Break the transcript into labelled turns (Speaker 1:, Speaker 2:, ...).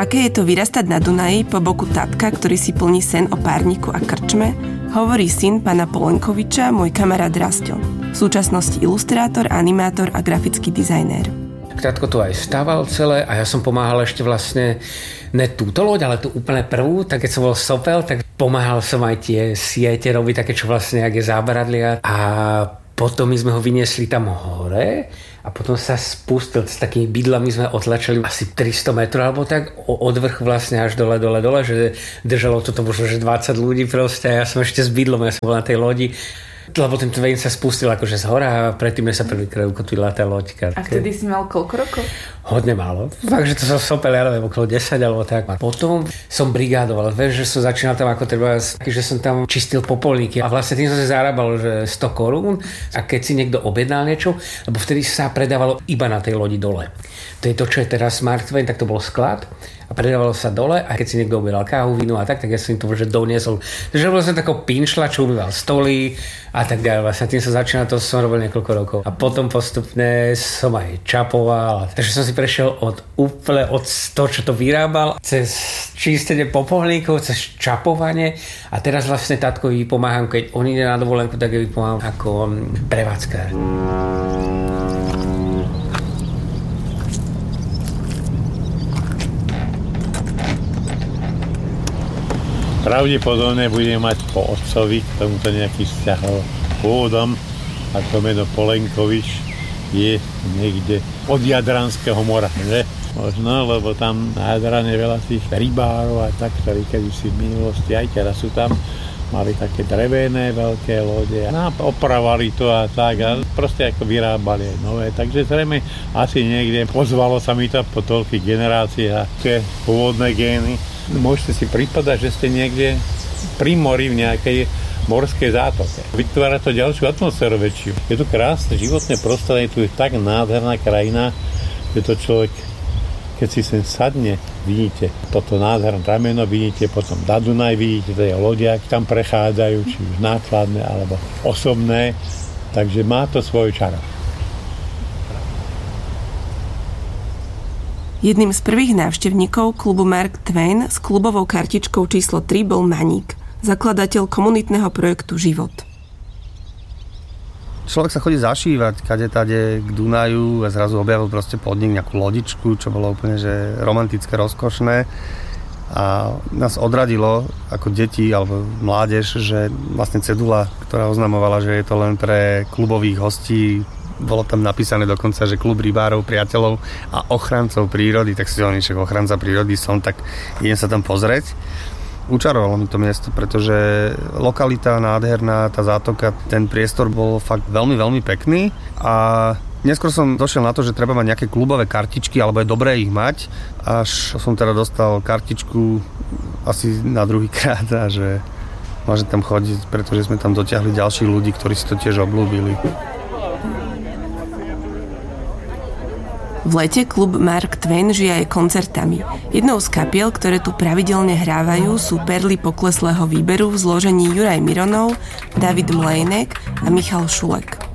Speaker 1: Aké je to vyrastať na Dunaji po boku tatka, ktorý si plní sen o párniku a krčme, hovorí syn pána Polenkoviča, môj kamarát Rasto. V súčasnosti ilustrátor, animátor a grafický dizajnér.
Speaker 2: Tatko tu aj stával celé a ja som pomáhal ešte vlastne ne túto loď, ale tú úplne prvú, tak keď som bol sopel, tak pomáhal som aj tie siete robiť také, čo vlastne jak je zábradlia a potom my sme ho vyniesli tam hore a potom sa spustil s takými bydlami, sme otlačili asi 300 metrov alebo tak od vrchu vlastne až dole, že držalo toto možno, že 20 ľudí proste a ja som ešte s bydlom, ja som bol na tej lodi. Lebo ten Twain sa spustil akože z hora a predtým sa prvýkrát ukotvila tá loďka.
Speaker 3: A vtedy si mal koľko rokov?
Speaker 2: Hodne málo. Fakt, že to som sopel, ja neviem, okolo 10 alebo tak. A potom som brigádoval. Vieš, že som začínal tam ako treba, že som tam čistil popolníky. A vlastne tým som sa zarábal, že 100 korún. A keď si niekto objednal niečo, lebo vtedy sa predávalo iba na tej lodi dole. To je to, čo je teraz Mark Twain, tak to bol sklad. A predávalo sa dole a keď si niekto objednal kávu, vínu a tak ja som to že doniesol. Takže bol som takou pinšla, čo umýval stoly a tak ďalej. Vlastne tým sa začínal, to som robil niekoľko rokov. A potom postupne som aj čapoval. Takže som si prešiel od to, čo to vyrábal, cez čistenie popolníkov, cez čapovanie a teraz vlastne tatkovi pomáham, keď on ide na dovolenku, tak jej pomáham ako prevádzkár.
Speaker 4: Pravdepodobne budem mať po otcovi k tomuto nejaký vzťah pôvodom, ako meno Polenkovič je niekde od Jadranského mora, že? Možno, lebo tam na Jadrane veľa tých rybárov a tak, ktorí kedysi v minulosti aj teraz sú tam, mali také drevené veľké lode a opravali to a tak a proste ako vyrábali aj nové, takže zrejme asi niekde pozvalo sa mi to po toľkých generáciách a tie pôvodné gény. Môžete si pripadať, že ste niekde pri mori v nejakej morskej zátoke. Vytvára to ďalšiu atmosféru väčšiu. Je tu krásne životné prostredie, tu je tak nádherná krajina, že to človek, keď si sem sadne, vidíte toto nádherné rameno, vidíte potom na Dunaj, vidíte tie lodia, tam prechádzajú, či už nákladné alebo osobné, takže má to svoj čaro.
Speaker 1: Jedným z prvých návštevníkov klubu Mark Twain s klubovou kartičkou číslo 3 bol Maník, zakladateľ komunitného projektu Život.
Speaker 5: Človek sa chodí zašívať kade-tade k Dunaju a zrazu objavil proste podnik, nejakú lodičku, čo bolo úplne že romantické, rozkošné. A nás odradilo ako deti alebo mládež, že vlastne cedula, ktorá oznamovala, že je to len pre klubových hostí, bolo tam napísané dokonca, že klub rybárov, priateľov a ochrancov prírody, tak si však ochranca prírody som, tak idem sa tam pozrieť. Učarovalo mi to miesto, pretože lokalita nádherná, tá zátoka, ten priestor bol fakt veľmi, veľmi pekný a neskôr som došiel na to, že treba mať nejaké klubové kartičky, alebo je dobré ich mať, až som teda dostal kartičku asi na druhý krát a že môžem tam chodiť, pretože sme tam dotiahli ďalších ľudí, ktorí si to tiež obľúbili.
Speaker 1: V lete klub Mark Twain žije aj koncertami. Jednou z kapiel, ktoré tu pravidelne hrávajú, sú perly pokleslého výberu v zložení Juraj Mironov, David Mlejnek a Michal Šulek.